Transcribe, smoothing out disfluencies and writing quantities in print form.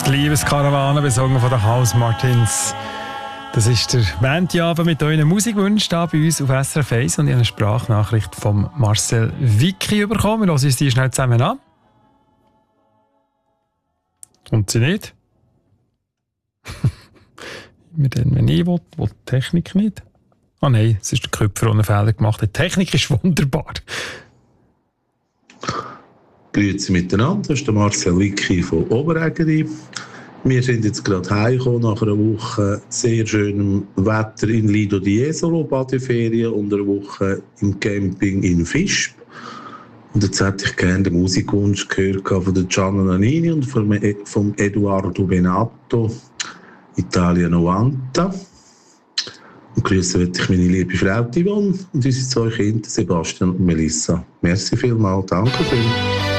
Die Liebeskarawane besungen von den House Martins. Das ist der Bandabend mit euren Musikwünschen da bei uns auf SRF 1 und ich habe eine Sprachnachricht von Marcel Vicky bekommen. Wir hören uns die schnell zusammen an. Und sie nicht? Wenn ich will die Technik nicht. Ah nein, es ist der Köpfer, der einen Fehler gemacht hat. Die Technik ist wunderbar. Grüezi miteinander, das ist der Marcel Vicky von Oberägeri. Wir sind jetzt gerade heimgekommen nach einer Woche sehr schönem Wetter in Lido di Jesolo, Badeferien, und einer Woche im Camping in Visp. Und jetzt hätte ich gerne den Musikwunsch gehört von der Gianna Nannini und vom Eduardo Benato, Italia 90. Und grüßen möchte ich meine liebe Frau Yvonne und unsere 2 Kinder, Sebastian und Melissa. Merci vielmals, danke schön.